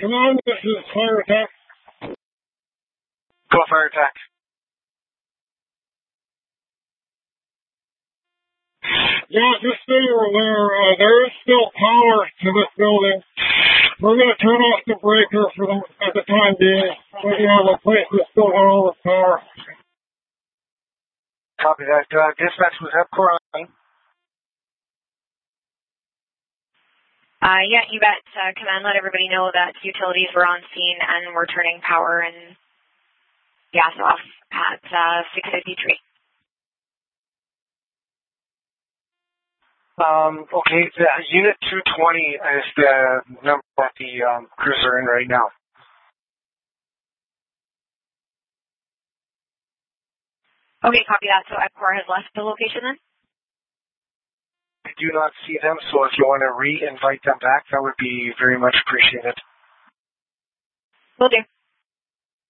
Command, this is Fire Attack. Go Fire Attack. Yeah, just so you're aware, there is still power to this building. We're going to turn off the breaker at the time being. But yeah, the place is still got all the power. Copy that. Dispatch was EPCOR on. Yeah, you bet. Command let everybody know that utilities were on scene and we're turning power and gas off at 6:53. Okay, Unit 220 is the number that the crews are in right now. Okay, copy that. So EPCOR has left the location then? I do not see them, so if you want to re-invite them back, that would be very much appreciated. Will do.